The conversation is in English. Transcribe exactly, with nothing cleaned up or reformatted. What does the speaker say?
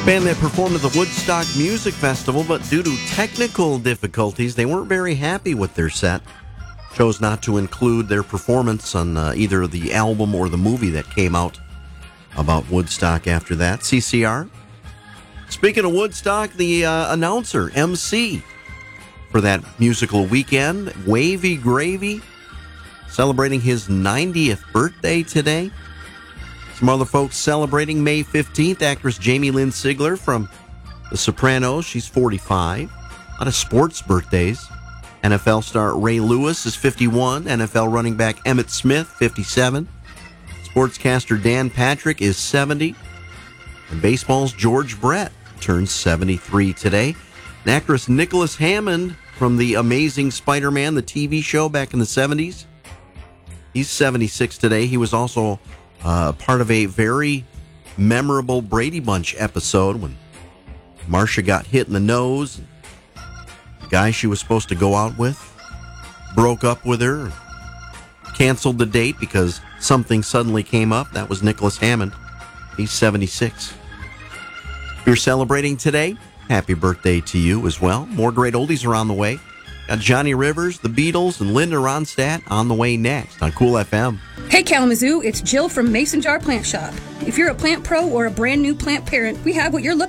Band that performed at the Woodstock Music Festival, but due to technical difficulties, they weren't very happy with their set. Chose not to include their performance on uh, either the album or the movie that came out about Woodstock after that. C C R. Speaking of Woodstock, the uh, announcer, M C, for that musical weekend, Wavy Gravy, celebrating his ninetieth birthday today. Some other folks celebrating May fifteenth, actress Jamie Lynn Sigler from The Sopranos. She's forty-five. A lot of sports birthdays. N F L star Ray Lewis is fifty-one. N F L running back Emmitt Smith, fifty-seven. Sportscaster Dan Patrick is seventy. And baseball's George Brett turns seventy-three today. And actress Nicholas Hammond from The Amazing Spider-Man, the T V show back in the seventies. He's seventy-six today. He was also uh, part of a very memorable Brady Bunch episode when Marcia got hit in the nose. The guy she was supposed to go out with broke up with her, canceled the date because something suddenly came up. That was Nicholas Hammond. He's seventy-six. If you're celebrating today, happy birthday to you as well. More great oldies are on the way. Got Johnny Rivers, the Beatles, and Linda Ronstadt on the way next on Cool F M. Hey Kalamazoo, it's Jill from Mason Jar Plant Shop. If you're a plant pro or a brand new plant parent, we have what you're looking